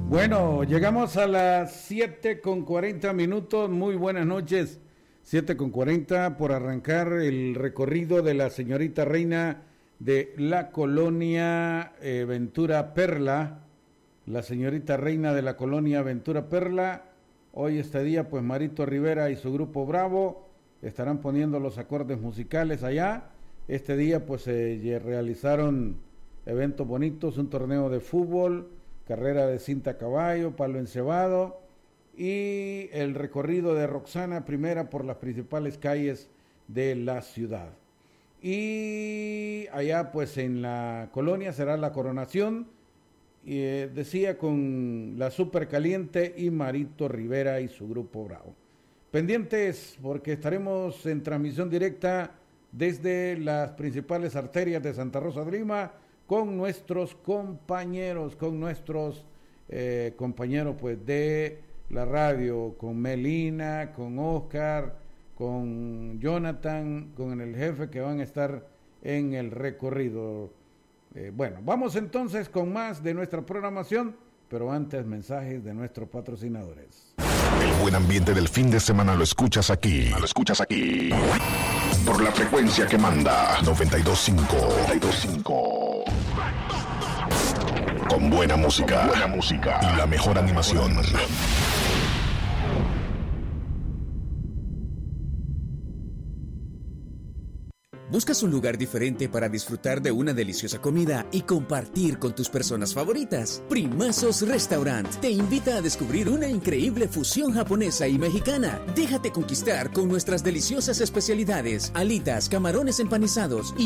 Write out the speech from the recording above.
Bueno, llegamos a las 7:40. Muy buenas noches. 7:40 por arrancar el recorrido de la señorita reina de la colonia Ventura Perla. La señorita reina de la colonia Ventura Perla. Hoy este día pues Marito Rivera y su grupo Bravo estarán poniendo los acordes musicales allá. Este día pues se realizaron eventos bonitos, un torneo de fútbol, carrera de cinta a caballo, palo encebado y el recorrido de Roxana Primera por las principales calles de la ciudad. Y allá pues en la colonia será la coronación, decía, con la Super Caliente y Marito Rivera y su grupo Bravo. Pendientes porque estaremos en transmisión directa desde las principales arterias de Santa Rosa de Lima con nuestros compañeros, compañeros pues de la radio, con Melina, con Oscar, con Jonathan, con el jefe, que van a estar en el recorrido. Bueno, vamos entonces con más de nuestra programación, pero antes mensajes de nuestros patrocinadores. El buen ambiente del fin de semana lo escuchas aquí. Por la frecuencia que manda 92.5. Con buena música y la mejor animación. ¿Buscas un lugar diferente para disfrutar de una deliciosa comida y compartir con tus personas favoritas? Primazos Restaurant te invita a descubrir una increíble fusión japonesa y mexicana. Déjate conquistar con nuestras deliciosas especialidades, alitas, camarones empanizados y